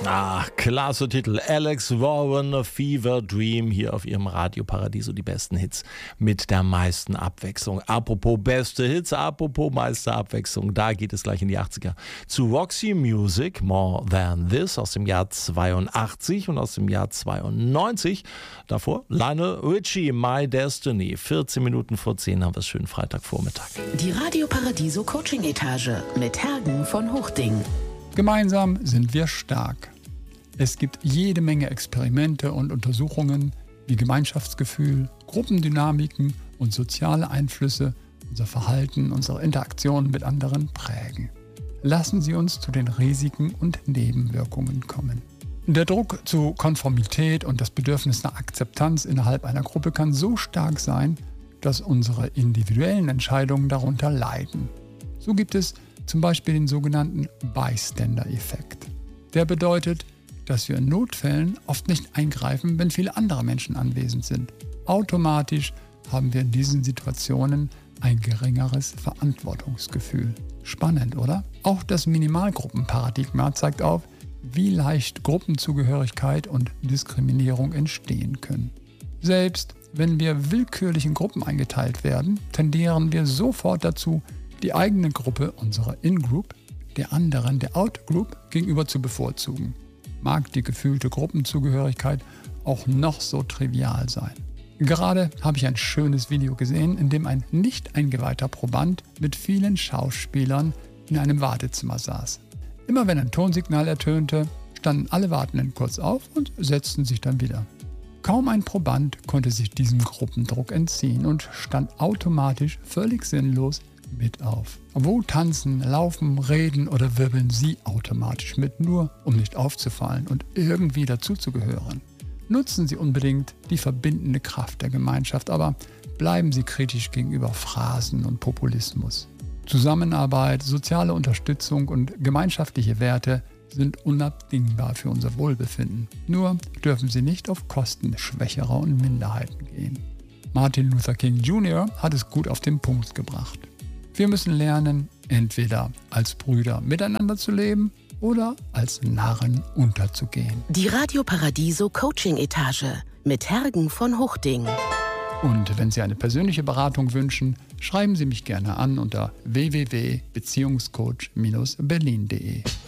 Klasse Titel. Alex Warren, Fever Dream, hier auf ihrem Radio Paradiso, die besten Hits mit der meisten Abwechslung. Apropos beste Hits, apropos meiste Abwechslung, da geht es gleich in die 80er zu Roxy Music, More Than This aus dem Jahr 82 und aus dem Jahr 92. Davor Lionel Richie, My Destiny. 14 Minuten vor 10 haben wir es schön Freitagvormittag. Die Radio Paradiso Coaching Etage mit Hergen von Hochding. Gemeinsam sind wir stark. Es gibt jede Menge Experimente und Untersuchungen, wie Gemeinschaftsgefühl, Gruppendynamiken und soziale Einflüsse unser Verhalten, unsere Interaktionen mit anderen prägen. Lassen Sie uns zu den Risiken und Nebenwirkungen kommen. Der Druck zu Konformität und das Bedürfnis nach Akzeptanz innerhalb einer Gruppe kann so stark sein, dass unsere individuellen Entscheidungen darunter leiden. So gibt es zum Beispiel den sogenannten Bystander-Effekt. Der bedeutet, dass wir in Notfällen oft nicht eingreifen, wenn viele andere Menschen anwesend sind. Automatisch haben wir in diesen Situationen ein geringeres Verantwortungsgefühl. Spannend, oder? Auch das Minimalgruppenparadigma zeigt auf, wie leicht Gruppenzugehörigkeit und Diskriminierung entstehen können. Selbst wenn wir willkürlich in Gruppen eingeteilt werden, tendieren wir sofort dazu, die eigene Gruppe, unsere In-Group, der anderen, der Out-Group, gegenüber zu bevorzugen. Mag die gefühlte Gruppenzugehörigkeit auch noch so trivial sein. Gerade habe ich ein schönes Video gesehen, in dem ein nicht eingeweihter Proband mit vielen Schauspielern in einem Wartezimmer saß. Immer wenn ein Tonsignal ertönte, standen alle Wartenden kurz auf und setzten sich dann wieder. Kaum ein Proband konnte sich diesem Gruppendruck entziehen und stand automatisch völlig sinnlos mit auf. Wo tanzen, laufen, reden oder wirbeln Sie automatisch mit, nur um nicht aufzufallen und irgendwie dazuzugehören? Nutzen Sie unbedingt die verbindende Kraft der Gemeinschaft, aber bleiben Sie kritisch gegenüber Phrasen und Populismus. Zusammenarbeit, soziale Unterstützung und gemeinschaftliche Werte sind unabdingbar für unser Wohlbefinden. Nur dürfen sie nicht auf Kosten Schwächerer und Minderheiten gehen. Martin Luther King Jr. hat es gut auf den Punkt gebracht. Wir müssen lernen, entweder als Brüder miteinander zu leben oder als Narren unterzugehen. Die Radio Paradiso Coaching Etage mit Hergen von Hochding. Und wenn Sie eine persönliche Beratung wünschen, schreiben Sie mich gerne an unter www.beziehungscoach-berlin.de.